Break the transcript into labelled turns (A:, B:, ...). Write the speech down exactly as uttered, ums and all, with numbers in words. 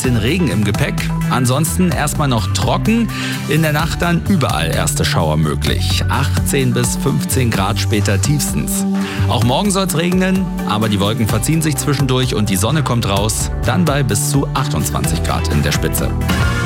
A: bisschen Regen im Gepäck. Ansonsten erstmal noch trocken. In der Nacht dann überall erste Schauer möglich. achtzehn bis fünfzehn Grad später tiefstens. Auch morgen soll es regnen, aber die Wolken verziehen sich zwischendurch und die Sonne kommt raus. Dann bei bis zu achtundzwanzig Grad in der Spitze.